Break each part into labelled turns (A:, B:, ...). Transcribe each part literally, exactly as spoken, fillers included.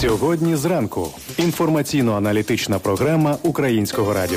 A: Сьогодні зранку. Інформаційно-аналітична програма Українського радіо.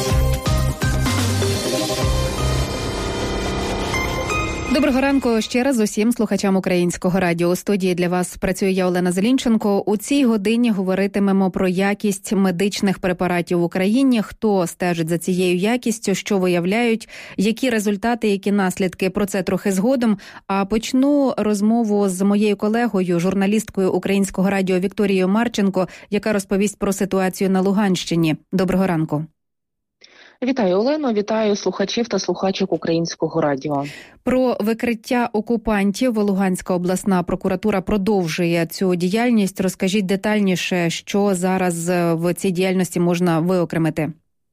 B: Доброго ранку ще раз усім слухачам Українського радіо. У студії для вас працює я, Олена Зелінченко. У цій годині говоритимемо про якість медичних препаратів в Україні, хто стежить за цією якістю, що виявляють, які результати, які наслідки. Про це трохи згодом. А почну розмову з моєю колегою, журналісткою Українського радіо Вікторією Марченко, яка розповість про ситуацію на Луганщині. Доброго ранку.
C: Вітаю, Олено, вітаю слухачів та слухачок Українського радіо.
B: Про викриття окупантів Луганська обласна прокуратура продовжує цю діяльність. Розкажіть детальніше, що зараз в цій діяльності можна виокремити.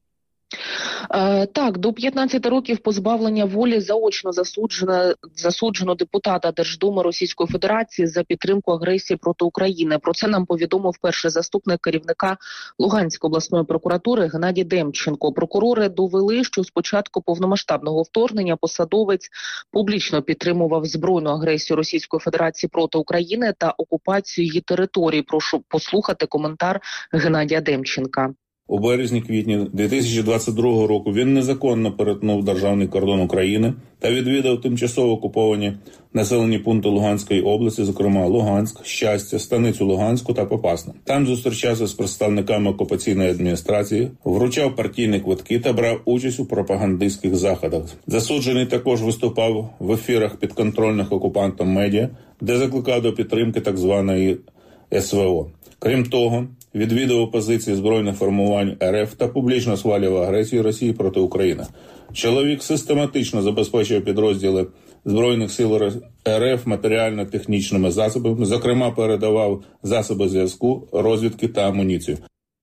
C: Е, так, до п'ятнадцяти років позбавлення волі заочно засуджено, засуджено депутата Держдуми Російської Федерації за підтримку агресії проти України. Про це нам повідомив перший заступник керівника Луганської обласної прокуратури Геннадій Демченко. Прокурори довели, що з початку повномасштабного вторгнення посадовець публічно підтримував збройну агресію Російської Федерації проти України та окупацію її території. Прошу послухати коментар Геннадія Демченка.
D: У березні-квітні дві тисячі двадцять другого року він незаконно перетнув державний кордон України та відвідав тимчасово окуповані населені пункти Луганської області, зокрема Луганськ, Щастя, Станицю Луганську та Попасну. Там зустрічався з представниками окупаційної адміністрації, вручав партійні квитки та брав участь у пропагандистських заходах. Засуджений також виступав в ефірах підконтрольних окупантам медіа, де закликав до підтримки так званої ес ве о. Крім того, відвідував позиції збройних формувань ер еф та публічно схвалював агресію Росії проти України. Чоловік систематично забезпечив підрозділи Збройних сил ер еф матеріально-технічними засобами, зокрема передавав засоби зв'язку, розвідки та амуніцію.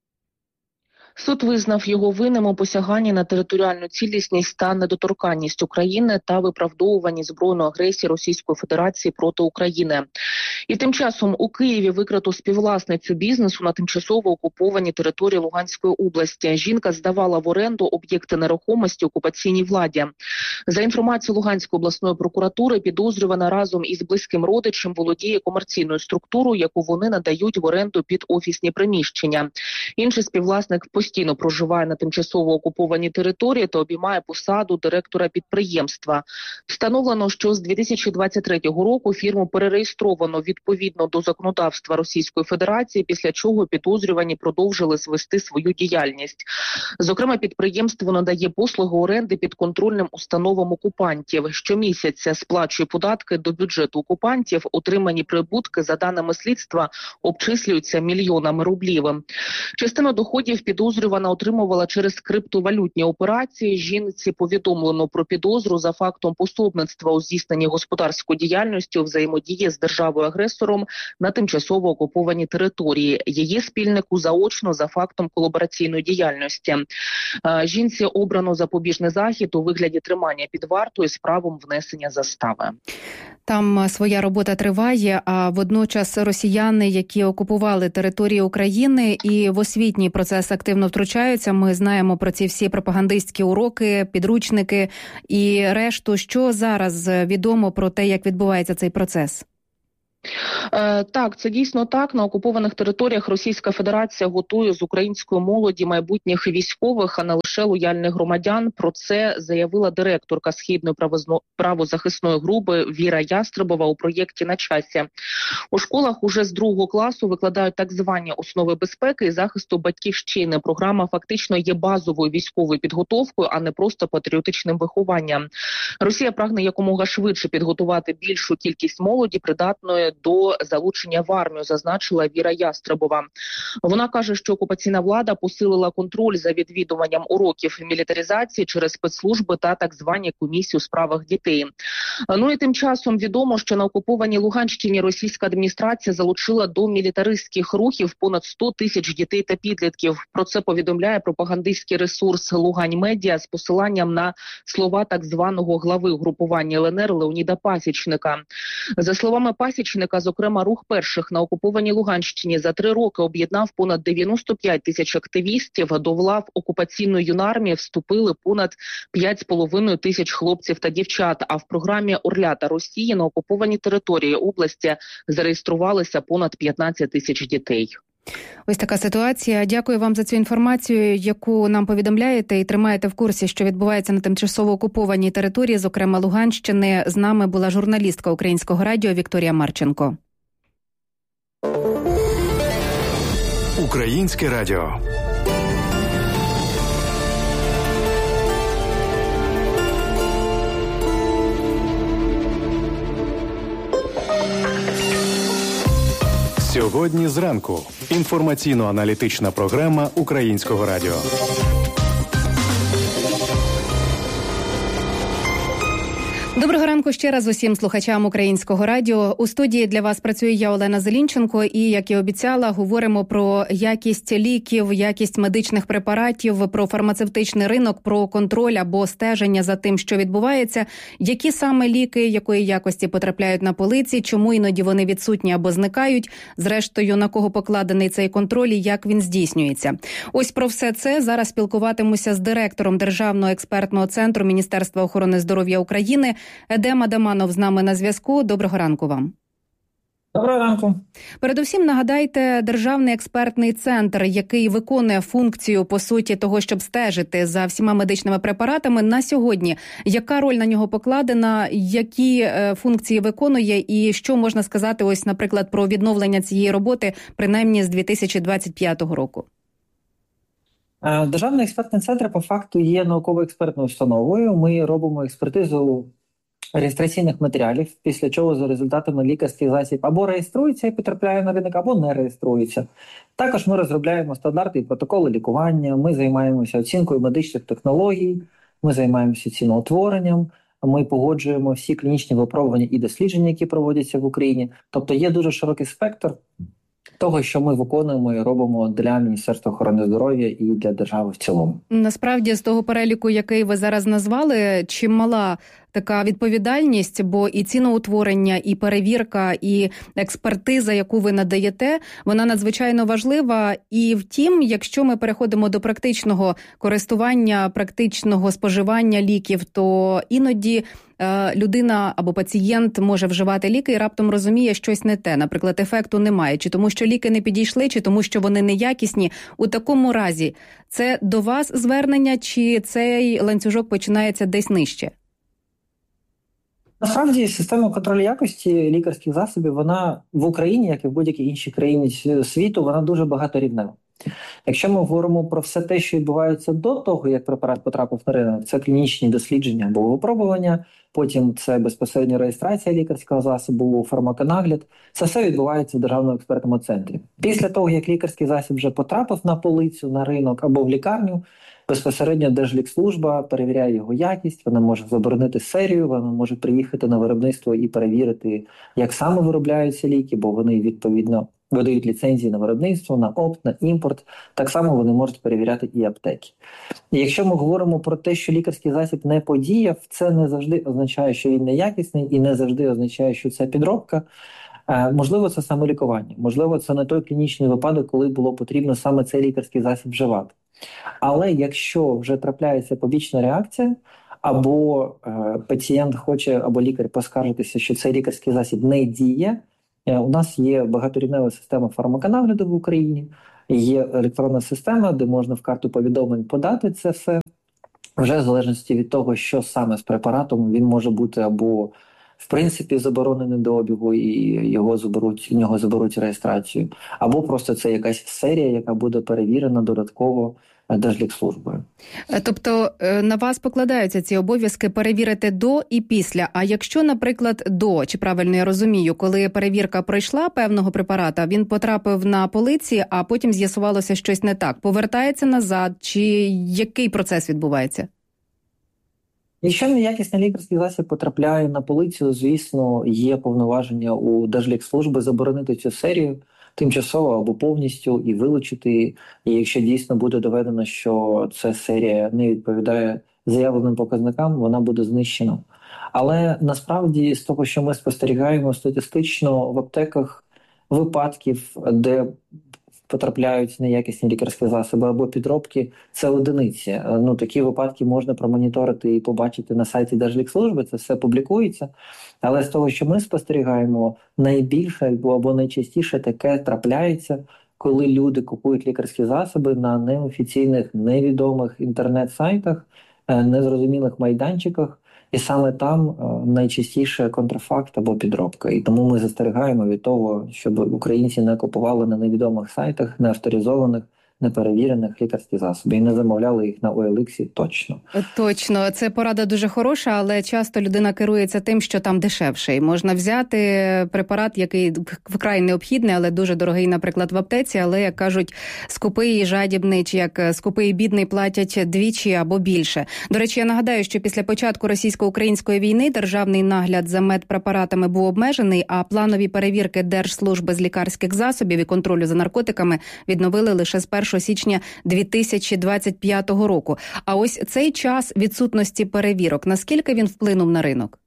C: Суд визнав його винним у посяганні на територіальну цілісність та недоторканність України та виправдовуванні збройної агресії Російської Федерації проти України. І тим часом у Києві викрито співвласницю бізнесу на тимчасово окупованій території Луганської області. Жінка здавала в оренду об'єкти нерухомості окупаційній владі. За інформацією Луганської обласної прокуратури, підозрювана разом із близьким родичем володіє комерційною структурою, яку вони надають в оренду під офісні приміщення. Інший співвласник постійно проживає на тимчасово окупованій території та обіймає посаду директора підприємства. Встановлено, що з дві тисячі двадцять третього року фірму перереєстровано відповідно до законодавства Російської Федерації, після чого підозрювані продовжили звести свою діяльність. Зокрема, підприємство надає послуги оренди підконтрольним установам окупантів. Щомісяця сплачує податки до бюджету окупантів. Отримані прибутки, за даними слідства, обчислюються мільйонами рублів. Частину доходів підозрювана отримувала через криптовалютні операції. Жінці повідомлено про підозру за фактом пособництва у здійсненні господарської діяльності у взаємодії з державою-агресором на тимчасово окупованій території. Її спільнику заочно за фактом колабораційної діяльності. Жінці обрано запобіжний захід у вигляді тримання під вартою з правом внесення застави.
B: Там своя робота триває, а водночас росіяни, які окупували територію України і в освітній процес активно втручаються. Ми знаємо про ці всі пропагандистські уроки, підручники і решту. Що зараз відомо про те, як відбувається цей процес?
C: Е, так, це дійсно так. На окупованих територіях Російська Федерація готує з української молоді майбутніх військових, а не лише лояльних громадян. Про це заявила директорка Східної правозно... правозахисної групи Віра Ястребова у проєкті «На часі». У школах уже з другого класу викладають так звані основи безпеки і захисту батьківщини. Програма фактично є базовою військовою підготовкою, а не просто патріотичним вихованням. Росія прагне якомога швидше підготувати більшу кількість молоді, придатної до залучення в армію, зазначила Віра Ястребова. Вона каже, що окупаційна влада посилила контроль за відвідуванням уроків мілітаризації через спецслужби та так звані комісії у справах дітей. Ну і тим часом відомо, що на окупованій Луганщині російська адміністрація залучила до мілітаристських рухів понад сто тисяч дітей та підлітків. Про це повідомляє пропагандистський ресурс «Лугань Медіа» з посиланням на слова так званого глави угрупування ел ен ер Леоніда Пасічника. За словами Пасічника, заручника. Зокрема, рух перших на окупованій Луганщині за три роки об'єднав понад дев'яносто п'ять тисяч активістів. До лав окупаційної юнармії вступили понад п'ять з половиною тисяч хлопців та дівчат. А в програмі «Орлята Росії» на окупованій території області зареєструвалися понад п'ятнадцять тисяч дітей.
B: Ось така ситуація. Дякую вам за цю інформацію, яку нам повідомляєте і тримаєте в курсі, що відбувається на тимчасово окупованій території, зокрема Луганщини. З нами була журналістка Українського радіо Вікторія Марченко.
A: Українське радіо. Сьогодні зранку. Інформаційно-аналітична програма Українського радіо.
B: Доброго ранку ще раз усім слухачам Українського радіо. У студії для вас працює я, Олена Зелінченко, і, як і обіцяла, говоримо про якість ліків, якість медичних препаратів, про фармацевтичний ринок, про контроль або стеження за тим, що відбувається, які саме ліки, якої якості потрапляють на полиці, чому іноді вони відсутні або зникають, зрештою, на кого покладений цей контроль і як він здійснюється. Ось про все це зараз спілкуватимуся з директором Державного експертного центру Міністерства охорони здоров'я України Едем Адаманов з нами на зв'язку. Доброго ранку вам.
E: Доброго ранку.
B: Передусім, нагадайте, Державний експертний центр, який виконує функцію, по суті, того, щоб стежити за всіма медичними препаратами, на сьогодні. Яка роль на нього покладена, які е, функції виконує і що можна сказати, ось, наприклад, про відновлення цієї роботи, принаймні з дві тисячі двадцять п'ятого року?
E: Державний експертний центр по факту є науково-експертною установою. Ми робимо експертизу реєстраційних матеріалів, після чого за результатами лікарський засіб або реєструється і потрапляє на ринок, або не реєструється. Також ми розробляємо стандарти і протоколи лікування, ми займаємося оцінкою медичних технологій, ми займаємося ціноутворенням, ми погоджуємо всі клінічні випробування і дослідження, які проводяться в Україні. Тобто є дуже широкий спектр того, що ми виконуємо і робимо для Міністерства охорони здоров'я і для держави в цілому.
B: Насправді, з того переліку, який ви зараз назвали, чимала така відповідальність, бо і ціноутворення, і перевірка, і експертиза, яку ви надаєте, вона надзвичайно важлива. І втім, якщо ми переходимо до практичного користування, практичного споживання ліків, то іноді е, людина або пацієнт може вживати ліки і раптом розуміє щось не те. Наприклад, ефекту немає. Чи тому, що ліки не підійшли, чи тому, що вони неякісні. У такому разі це до вас звернення, чи цей ланцюжок починається десь нижче?
E: Насправді, система контролю якості лікарських засобів, вона в Україні, як і в будь-якій іншій країні світу, вона дуже багаторівнева. Якщо ми говоримо про все те, що відбувається до того, як препарат потрапив на ринок, це клінічні дослідження або випробування, потім це безпосередньо реєстрація лікарського засобу, фармаконагляд, це все відбувається в Державному експертному центрі. Після того, як лікарський засіб вже потрапив на полицю, на ринок або в лікарню, безпосередньо Держлікслужба перевіряє його якість, вона може заборонити серію, вона може приїхати на виробництво і перевірити, як саме виробляються ліки, бо вони, відповідно, видають ліцензії на виробництво, на опт, на імпорт. Так само вони можуть перевіряти і аптеки. І якщо ми говоримо про те, що лікарський засіб не подіяв, це не завжди означає, що він неякісний, і не завжди означає, що це підробка. Можливо, це самолікування. Можливо, це не той клінічний випадок, коли було потрібно саме цей лікарський засіб вживати. Але якщо вже трапляється побічна реакція, або е, пацієнт хоче, або лікар поскаржитися, що цей лікарський засіб не діє, е, у нас є багаторівнева система фармаконагляду в Україні, є електронна система, де можна в карту повідомлень подати це все. Вже в залежності від того, що саме з препаратом, він може бути або в принципі заборонений до обігу і його заберуть, в нього заберуть реєстрацію, або просто це якась серія, яка буде перевірена додатково Держлікслужбою.
B: Тобто на вас покладаються ці обов'язки перевірити до і після. А якщо, наприклад, до, чи правильно я розумію, коли перевірка пройшла певного препарата, він потрапив на полиці, а потім з'ясувалося щось не так, повертається назад, чи який процес відбувається?
E: Якщо неякісний лікарський засіб потрапляє на полицю, звісно, є повноваження у Держлікслужби заборонити цю серію тимчасово або повністю і вилучити. І якщо дійсно буде доведено, що ця серія не відповідає заявленим показникам, вона буде знищена. Але насправді з того, що ми спостерігаємо статистично в аптеках випадків, де потрапляють неякісні лікарські засоби або підробки, це одиниці. Ну, такі випадки можна промоніторити і побачити на сайті Держлікслужби, це все публікується. Але з того, що ми спостерігаємо, найбільше або найчастіше таке трапляється, коли люди купують лікарські засоби на неофіційних, невідомих інтернет-сайтах, незрозумілих майданчиках, і саме там найчастіше контрафакт або підробка. І тому ми застерігаємо від того, щоб українці не купували на невідомих сайтах, неавторизованих, неперевірених лікарські засоби і не замовляли їх на о ел ікс точно.
B: Точно. Це порада дуже хороша, але часто людина керується тим, що там дешевше. І можна взяти препарат, який вкрай необхідний, але дуже дорогий, наприклад, в аптеці, але, як кажуть, скупий і жадібний, чи як скупий і бідний платять двічі або більше. До речі, я нагадаю, що після початку російсько-української війни державний нагляд за медпрепаратами був обмежений, а планові перевірки Держслужби з лікарських засобів і контролю за наркотиками відновили лише з першого січня дві тисячі двадцять п'ятого року. А ось цей час відсутності перевірок, наскільки він вплинув на ринок?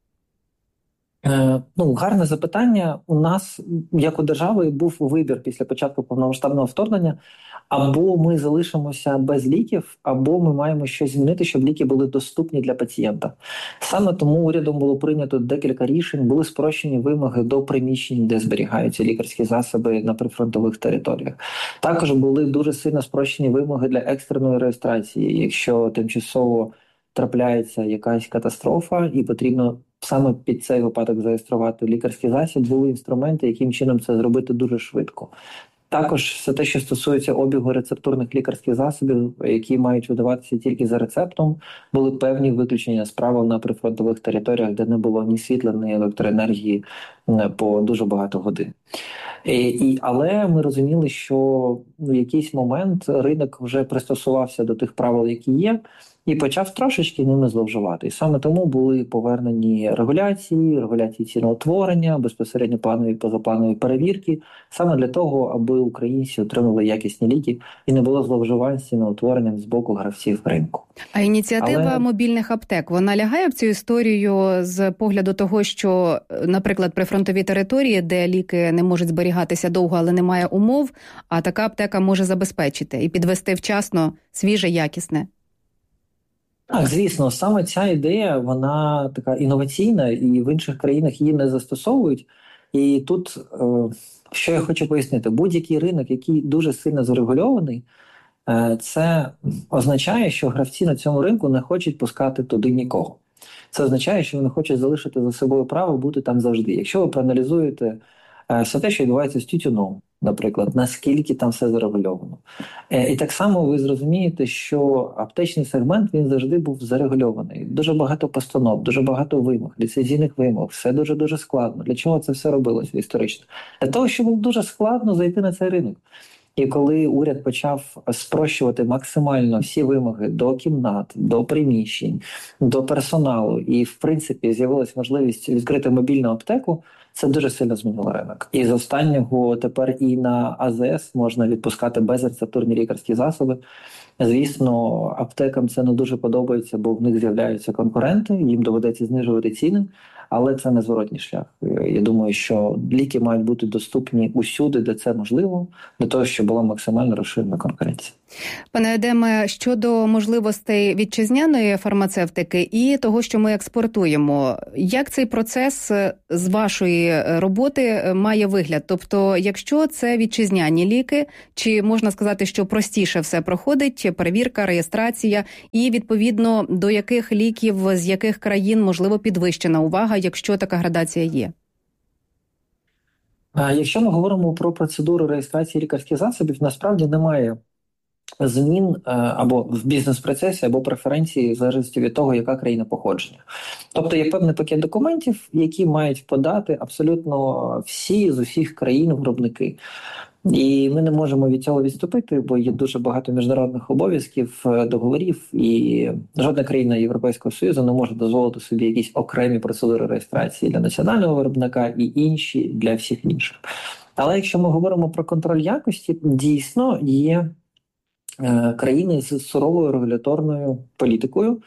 E: Е, ну, гарне запитання. У нас, як у держави, був вибір після початку повномасштабного вторгнення. Або ми залишимося без ліків, або ми маємо щось змінити, щоб ліки були доступні для пацієнта. Саме тому урядом було прийнято декілька рішень, були спрощені вимоги до приміщень, де зберігаються лікарські засоби на прифронтових територіях. Також були дуже сильно спрощені вимоги для екстреної реєстрації. Якщо тимчасово трапляється якась катастрофа і потрібно саме під цей випадок зареєструвати лікарський засіб, були інструменти, яким чином це зробити дуже швидко. Також все те, що стосується обігу рецептурних лікарських засобів, які мають видаватися тільки за рецептом, були певні виключення з правил на прифронтових територіях, де не було ні світла, ні електроенергії по дуже багато годин. І, і, але ми розуміли, що в якийсь момент ринок вже пристосувався до тих правил, які є, і почав трошечки ними зловживати. І саме тому були повернені регуляції, регуляції ціноутворення, безпосередньо планові і позапланові перевірки, саме для того, аби українці отримали якісні ліки і не було зловживань з ціноутворенням з боку гравців ринку.
B: А ініціатива Але... мобільних аптек, вона лягає в цю історію з погляду того, що, наприклад, прифронтові території, де ліки не можуть зберігатися довго, але немає умов, а така аптека може забезпечити і підвести вчасно свіже, якісне?
E: Так, звісно, саме ця ідея, вона така інноваційна, і в інших країнах її не застосовують. І тут, що я хочу пояснити, будь-який ринок, який дуже сильно зарегульований, це означає, що гравці на цьому ринку не хочуть пускати туди нікого. Це означає, що вони хочуть залишити за собою право бути там завжди. Якщо ви проаналізуєте все те, що відбувається з тютюном, наприклад, наскільки там все зарегульовано. І так само ви зрозумієте, що аптечний сегмент, він завжди був зарегульований. Дуже багато постанов, дуже багато вимог, ліцензійних вимог, все дуже-дуже складно. Для чого це все робилося історично? Для того, що було дуже складно зайти на цей ринок. І коли уряд почав спрощувати максимально всі вимоги до кімнат, до приміщень, до персоналу, і, в принципі, з'явилась можливість відкрити мобільну аптеку, це дуже сильно змінило ринок. І з останнього тепер і на а зе ес можна відпускати безрецептурні лікарські засоби. Звісно, аптекам це не дуже подобається, бо в них з'являються конкуренти, їм доведеться знижувати ціни, але це не зворотній шлях. Я думаю, що ліки мають бути доступні усюди, де це можливо, для того, щоб була максимально розширена конкуренція.
B: Пане Едеме, щодо можливостей вітчизняної фармацевтики і того, що ми експортуємо, як цей процес з вашої роботи має вигляд? Тобто, якщо це вітчизняні ліки, чи можна сказати, що простіше все проходить, перевірка, реєстрація, і, відповідно, до яких ліків, з яких країн, можливо, підвищена увага, якщо така градація є?
E: Якщо ми говоримо про процедуру реєстрації лікарських засобів, насправді немає змін або в бізнес-процесі, або преференції в залежності від того, яка країна походження. Тобто є певний пакет документів, які мають подати абсолютно всі з усіх країн виробники. І ми не можемо від цього відступити, бо є дуже багато міжнародних обов'язків, договорів, і жодна країна Європейського Союзу не може дозволити собі якісь окремі процедури реєстрації для національного виробника і інші для всіх інших. Але якщо ми говоримо про контроль якості, дійсно є країни з суровою регуляторною політикою,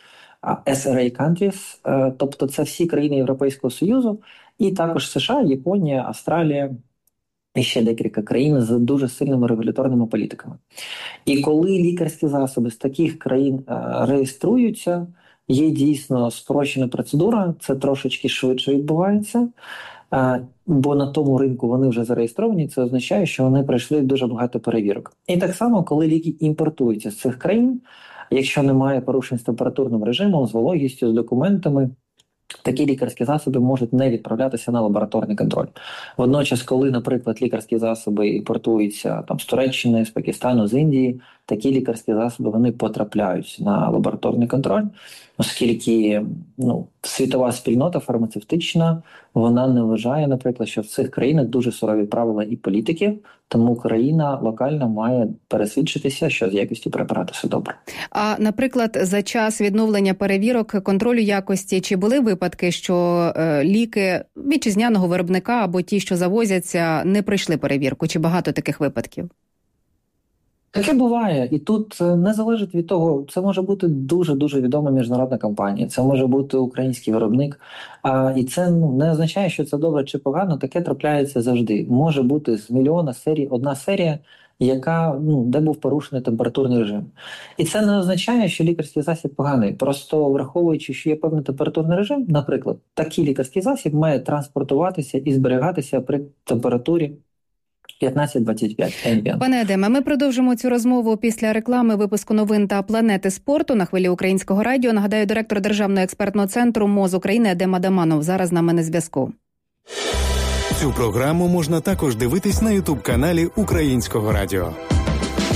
E: ес ар ей countries, тобто це всі країни Європейського Союзу, і також США, Японія, Австралія і ще декілька країн з дуже сильними регуляторними політиками. І коли лікарські засоби з таких країн реєструються, є дійсно спрощена процедура, це трошечки швидше відбувається, бо на тому ринку вони вже зареєстровані, це означає, що вони пройшли дуже багато перевірок. І так само, коли ліки імпортуються з цих країн, якщо немає порушень з температурним режимом, з вологістю, з документами, такі лікарські засоби можуть не відправлятися на лабораторний контроль. Водночас, коли, наприклад, лікарські засоби імпортуються там, з Туреччини, з Пакистану, з Індії, такі лікарські засоби вони потрапляють на лабораторний контроль, оскільки ну, світова спільнота фармацевтична, вона не вважає, наприклад, що в цих країнах дуже сурові правила і політики, тому країна локальна має пересвідчитися, що з якістю препарату все добре.
B: А, наприклад, за час відновлення перевірок, контролю якості, чи були випадки, що е, ліки вітчизняного виробника або ті, що завозяться, не пройшли перевірку? Чи багато таких випадків?
E: Таке буває, і тут не залежить від того, це може бути дуже-дуже відома міжнародна компанія, це може бути український виробник, а, і це ну, не означає, що це добре чи погано, таке трапляється завжди. Може бути з мільйона серій одна серія, яка, ну, де був порушений температурний режим. І це не означає, що лікарський засіб поганий, просто враховуючи, що є певний температурний режим, наприклад, такий лікарський засіб має транспортуватися і зберігатися при температурі п'ятнадцять двадцять п'ять ambient.
B: Пане Едеме, ми продовжимо цю розмову після реклами, випуску новин та планети спорту на хвилі Українського радіо. Нагадаю, директор Державного експертного центру МОЗ України Едем Адаманов зараз з нами на зв'язку.
A: Цю програму можна також дивитись на ютуб-каналі Українського радіо.